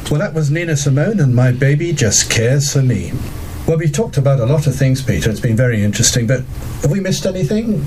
Well, that was Nina Simone and My Baby Just Cares for Me. Well, we've talked about a lot of things, Peter. It's been very interesting, but have we missed anything?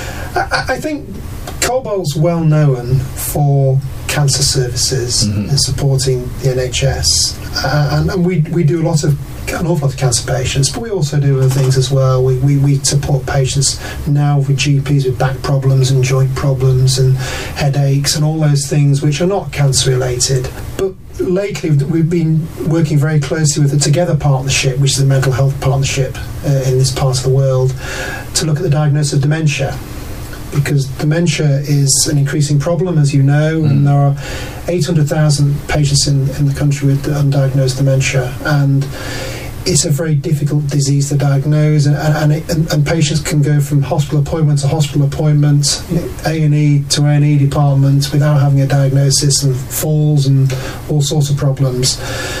I think Cobalt's well known for cancer services and supporting the NHS, and we do an awful lot of cancer patients, but we also do other things as well. We support patients now with GPs with back problems and joint problems and headaches and all those things which are not cancer related. But lately we've been working very closely with the Together Partnership, which is a mental health partnership in this part of the world, to look at the diagnosis of dementia. Because dementia is an increasing problem, as you know, and there are 800,000 patients in the country with undiagnosed dementia, and it's a very difficult disease to diagnose, and patients can go from hospital appointment to hospital appointment, A&E to A&E department without having a diagnosis, and falls and all sorts of problems.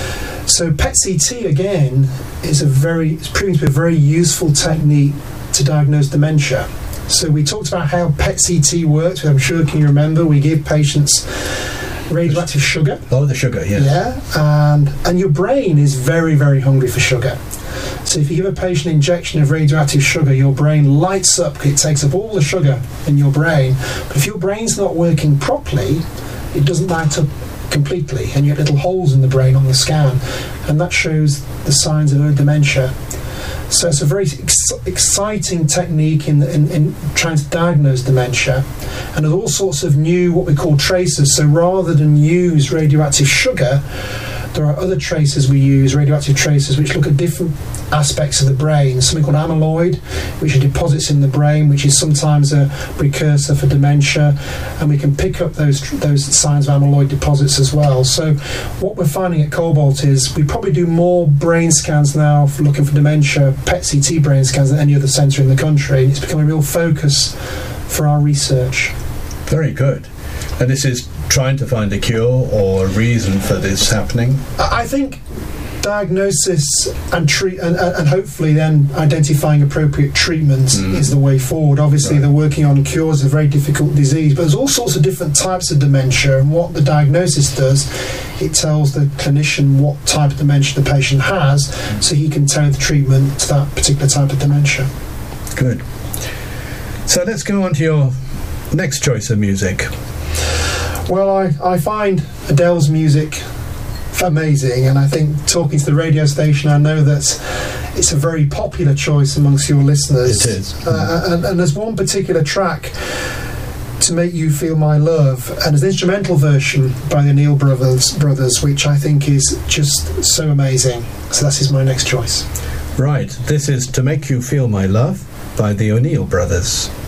So PET-CT again is proving to be a very useful technique to diagnose dementia. So we talked about how PET-CT works, which I'm sure can you remember. We give patients radioactive sugar. Oh, the sugar, yes. Yeah, and your brain is very, very hungry for sugar. So if you give a patient an injection of radioactive sugar, your brain lights up, it takes up all the sugar in your brain. But if your brain's not working properly, it doesn't light up completely, and you get little holes in the brain on the scan, and that shows the signs of dementia. So it's a very exciting technique in trying to diagnose dementia, and there's all sorts of new what we call tracers. So rather than use radioactive sugar, there are other tracers we use, radioactive tracers, which look at different aspects of the brain. Something called amyloid, which are deposits in the brain, which is sometimes a precursor for dementia, and we can pick up those signs of amyloid deposits as well. So what we're finding at Cobalt is we probably do more brain scans now for looking for dementia, PET-CT brain scans, than any other centre in the country. It's become a real focus for our research. Very good. And this is trying to find a cure or a reason for this happening? I think diagnosis and hopefully then identifying appropriate treatment is the way forward. Obviously, they're working on cures. It's a very difficult disease, but there's all sorts of different types of dementia, and what the diagnosis does, it tells the clinician what type of dementia the patient has, so he can tailor the treatment to that particular type of dementia. Good. So let's go on to your next choice of music. Well, I find Adele's music amazing, and I think talking to the radio station, I know that it's a very popular choice amongst your listeners. It is. And there's one particular track, To Make You Feel My Love, and there's an instrumental version by the O'Neill brothers, which I think is just so amazing. So that is my next choice. Right, this is To Make You Feel My Love by the O'Neill brothers.